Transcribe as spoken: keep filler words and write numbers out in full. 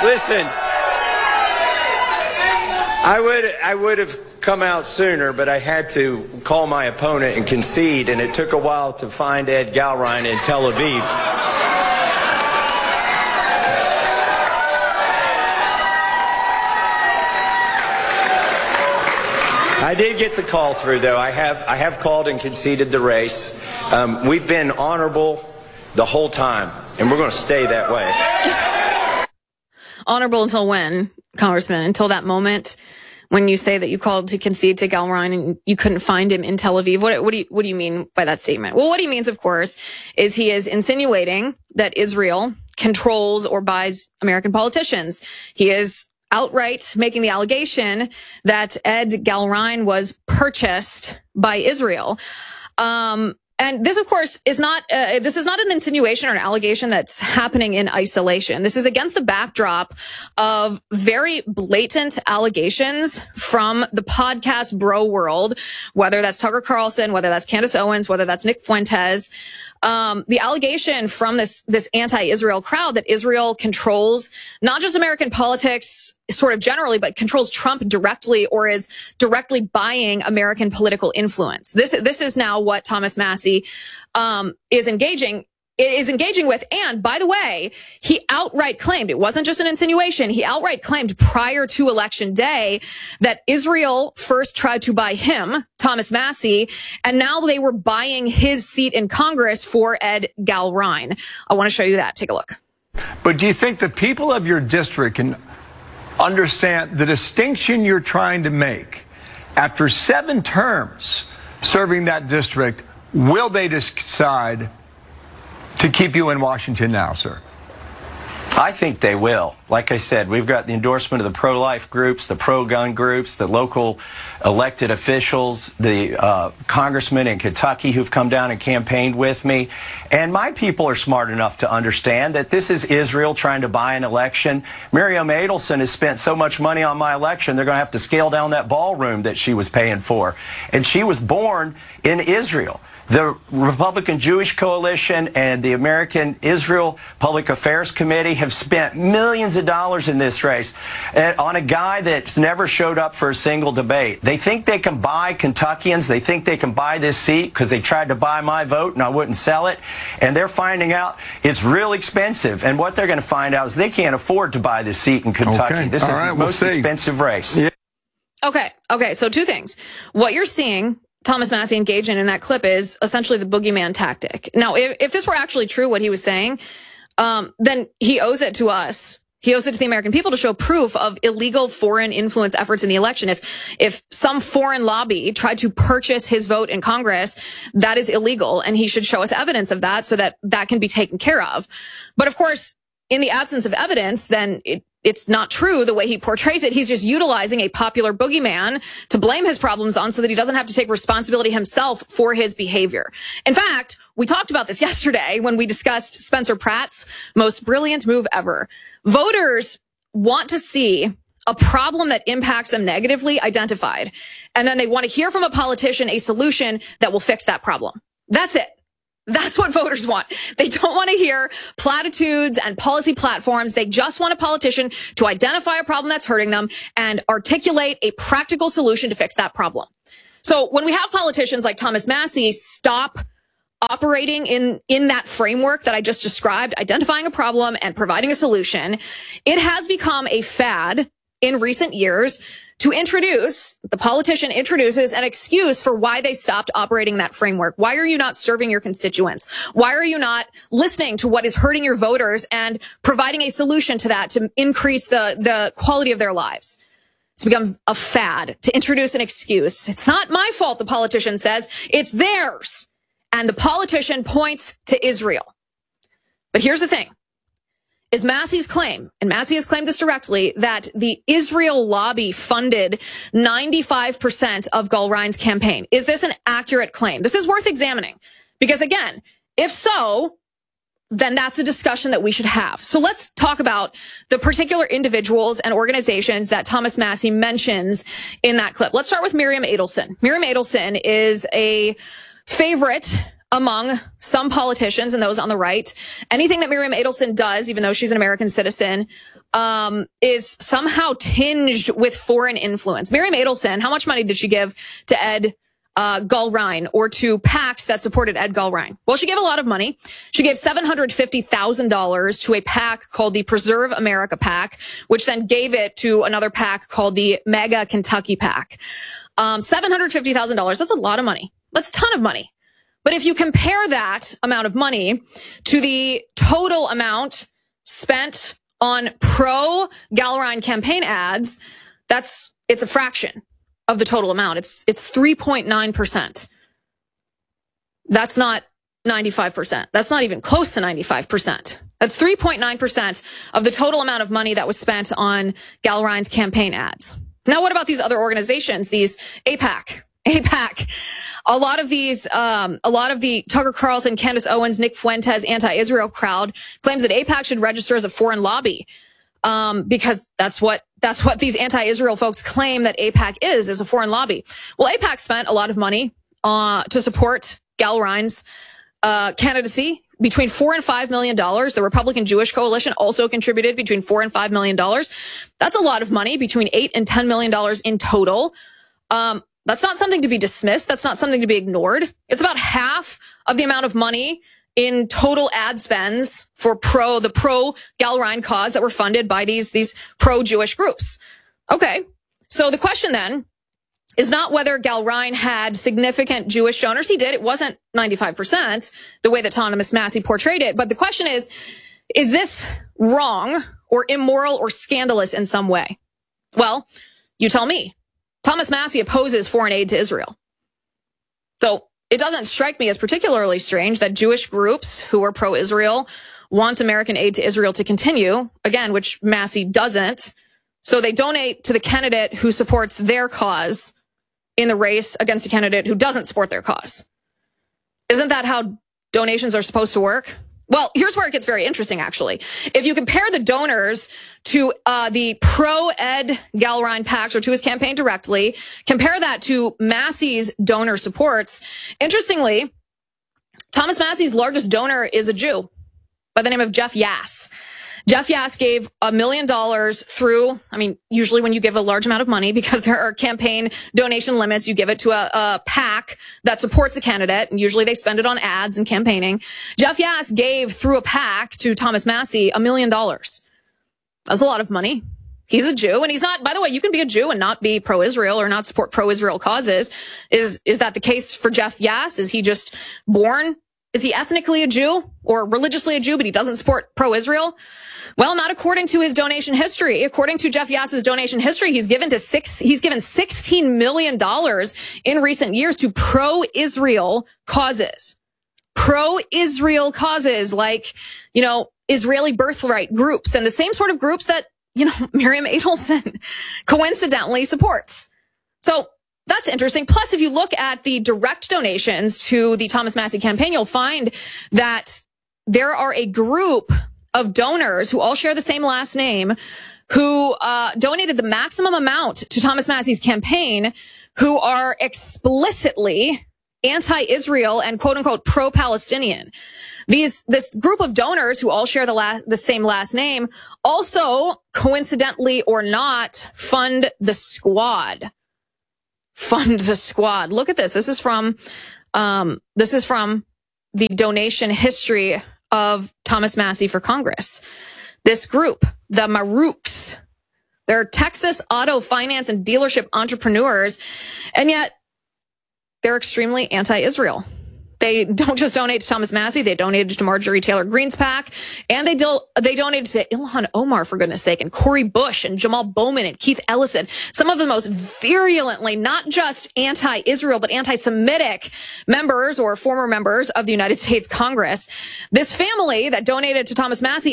Listen, I would I would have come out sooner, but I had to call my opponent and concede, and it took a while to find Ed Galrein in Tel Aviv. I did get the call through, though. I have I have called and conceded the race. Um, we've been honorable the whole time, and we're going to stay that way. Honorable until when, Congressman? Until that moment when you say that you called to concede to Galrein and you couldn't find him in Tel Aviv? What, what do you what do you mean by that statement? Well, what he means, of course, is he is insinuating that Israel controls or buys American politicians. He is outright making the allegation that Ed Galrein was purchased by Israel. Um, and this, of course, is not, uh, this is not an insinuation or an allegation that's happening in isolation. This is against the backdrop of very blatant allegations from the podcast bro world, whether that's Tucker Carlson, whether that's Candace Owens, whether that's Nick Fuentes. Um, the allegation from this, this anti-Israel crowd that Israel controls not just American politics sort of generally, but controls Trump directly or is directly buying American political influence. This, this is now what Thomas Massie, um, is engaging is engaging with. And by the way, he outright claimed, it wasn't just an insinuation, he outright claimed prior to Election Day that Israel first tried to buy him, Thomas Massie, and now they were buying his seat in Congress for Ed Galrein. I want to show you that. Take a look. But do you think the people of your district can understand the distinction you're trying to make? After seven terms serving that district, will they decide to keep you in Washington now, sir? I think they will. Like I said, we've got the endorsement of the pro-life groups, the pro-gun groups, the local elected officials, the uh, congressmen in Kentucky who've come down and campaigned with me. And my people are smart enough to understand that this is Israel trying to buy an election. Miriam Adelson has spent so much money on my election, they're going to have to scale down that ballroom that she was paying for. And she was born in Israel. The Republican Jewish Coalition and the American Israel Public Affairs Committee have spent millions of dollars in this race on a guy that's never showed up for a single debate. They think they can buy Kentuckians. They think they can buy this seat because they tried to buy my vote and I wouldn't sell it. And they're finding out it's real expensive. And what they're going to find out is they can't afford to buy this seat in Kentucky. Okay. This All is right, the we'll most see. expensive race. Yeah. Okay. Okay. So two things. What you're seeing Thomas Massie engaged in in that clip is essentially the boogeyman tactic. Now, if, if this were actually true, what he was saying, um, then he owes it to us. He owes it to the American people to show proof of illegal foreign influence efforts in the election. If, if some foreign lobby tried to purchase his vote in Congress, that is illegal, and he should show us evidence of that so that that can be taken care of. But of course, in the absence of evidence, then it, it's not true the way he portrays it. He's just utilizing a popular boogeyman to blame his problems on so that he doesn't have to take responsibility himself for his behavior. In fact, we talked about this yesterday when we discussed Spencer Pratt's most brilliant move ever. Voters want to see a problem that impacts them negatively identified, and then they want to hear from a politician a solution that will fix that problem. That's it. That's what voters want. They don't want to hear platitudes and policy platforms. They just want a politician to identify a problem that's hurting them and articulate a practical solution to fix that problem. So when we have politicians like Thomas Massie stop operating in, in that framework that I just described, identifying a problem and providing a solution, it has become a fad in recent years to introduce, the politician introduces an excuse for why they stopped operating that framework. Why are you not serving your constituents? Why are you not listening to what is hurting your voters and providing a solution to that to increase the, the quality of their lives? It's become a fad to introduce an excuse. It's not my fault, the politician says. It's theirs. And the politician points to Israel. But here's the thing. Is Massie's claim, and Massie has claimed this directly, that the Israel lobby funded ninety-five percent of Galrein's campaign. Is this an accurate claim? This is worth examining. Because again, if so, then that's a discussion that we should have. So let's talk about the particular individuals and organizations that Thomas Massie mentions in that clip. Let's start with Miriam Adelson. Miriam Adelson is a favorite among some politicians and those on the right. Anything that Miriam Adelson does, even though she's an American citizen, um, is somehow tinged with foreign influence. Miriam Adelson, how much money did she give to Ed uh, Gulrine or to PACs that supported Ed Gulrine? Well, she gave a lot of money. She gave seven hundred fifty thousand dollars to a PAC called the Preserve America PAC, which then gave it to another PAC called the MAGA Kentucky PAC. Um, seven hundred fifty thousand dollars, that's a lot of money. That's a ton of money. But if you compare that amount of money to the total amount spent on pro-Gulrine campaign ads, that's, it's a fraction of the total amount. It's, it's three point nine percent. That's not ninety-five percent. That's not even close to ninety-five percent. That's three point nine percent of the total amount of money that was spent on Gulrine's campaign ads. Now, what about these other organizations, these AIPAC? AIPAC. A lot of these, um, a lot of the Tucker Carlson, Candace Owens, Nick Fuentes anti-Israel crowd claims that AIPAC should register as a foreign lobby, um, because that's what that's what these anti-Israel folks claim that AIPAC is, is a foreign lobby. Well, AIPAC spent a lot of money uh, to support Gulrine's uh, candidacy. Between four and five million dollars. The Republican Jewish Coalition also contributed between four and five million dollars. That's a lot of money, between eight and ten million dollars in total. Um, that's not something to be dismissed. That's not something to be ignored. It's about half of the amount of money in total ad spends for pro the pro Gulrine cause that were funded by these these pro Jewish groups. Okay, so the question then is not whether Gulrine had significant Jewish donors. He did. It wasn't ninety-five percent the way that Thomas Massie portrayed it. But the question is, is this wrong or immoral or scandalous in some way? Well, you tell me. Thomas Massie opposes foreign aid to Israel. So it doesn't strike me as particularly strange that Jewish groups who are pro-Israel want American aid to Israel to continue, again, which Massie doesn't. So they donate to the candidate who supports their cause in the race against a candidate who doesn't support their cause. Isn't that how donations are supposed to work? Well, here's where it gets very interesting, actually. If you compare the donors to uh, the pro-Ed Gulrine PACs or to his campaign directly, compare that to Massie's donor supports. Interestingly, Thomas Massie's largest donor is a Jew by the name of Jeff Yass. Jeff Yass gave a million dollars through, I mean, usually when you give a large amount of money, because there are campaign donation limits, you give it to a, a PAC that supports a candidate, and usually they spend it on ads and campaigning. Jeff Yass gave through a PAC to Thomas Massie a million dollars. That's a lot of money. He's a Jew, and he's not, by the way, you can be a Jew and not be pro-Israel or not support pro-Israel causes. Is, is that the case for Jeff Yass? Is he just born? Is he ethnically a Jew or religiously a Jew, but he doesn't support pro-Israel? Well, not according to his donation history. According to Jeff Yass's donation history, he's given to six, he's given sixteen million dollars in recent years to pro-Israel causes. Pro-Israel causes like, you know, Israeli birthright groups and the same sort of groups that, you know, Miriam Adelson coincidentally supports. So that's interesting. Plus, if you look at the direct donations to the Thomas Massie campaign, you'll find that there are a group of donors who all share the same last name who uh, donated the maximum amount to Thomas Massie's campaign, who are explicitly anti-Israel and quote-unquote pro-Palestinian. These, this group of donors who all share the last, the same last name also, coincidentally or not, fund the squad. Fund the squad. Look at this. This is from, um, this is from the donation history of Thomas Massie for Congress. This group, the Marouks, they're Texas auto finance and dealership entrepreneurs, and yet they're extremely anti-Israel. They don't just donate to Thomas Massie, they donated to Marjorie Taylor Greene's PAC, and they do, they donated to Ilhan Omar, for goodness sake, and Cori Bush, and Jamal Bowman, and Keith Ellison, some of the most virulently, not just anti-Israel, but anti-Semitic members or former members of the United States Congress. This family that donated to Thomas Massie